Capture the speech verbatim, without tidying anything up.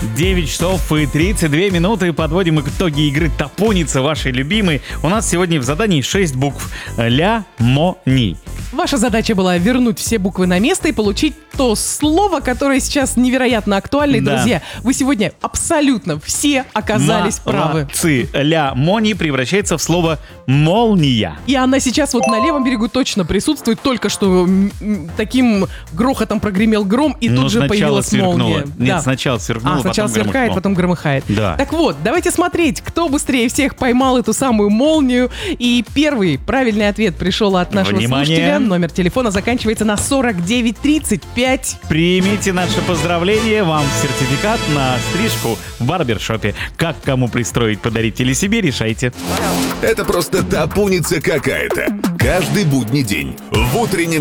девять часов и тридцать две минуты. Подводим итоги игры Топоница, вашей любимой. У нас сегодня в задании шесть букв. Ля, мо, ни. Ваша задача была вернуть все буквы на место и получить то слово, которое сейчас невероятно актуально. И, Да. друзья, вы сегодня абсолютно все оказались правы. Молодцы. Ля, мо, ни превращается в слово молния. И она сейчас вот на левом берегу точно присутствует. Только что м, м, таким грохотом прогремел гром, и Но тут же сначала появилась сверкнуло. молния. Нет, Да. сначала сверкнуло, А, сначала потом сверкает, громыхнуло. потом громыхает. Да. Так вот, давайте смотреть, кто быстрее всех поймал эту самую молнию. И первый правильный ответ пришел от нашего Внимание. слушателя. Номер телефона заканчивается на сорок девять тридцать пять. Примите наше поздравление. Вам сертификат на стрижку в барбершопе. Как кому пристроить, подарить или себе, решайте. Это просто топуница какая-то. Каждый будний день в утреннем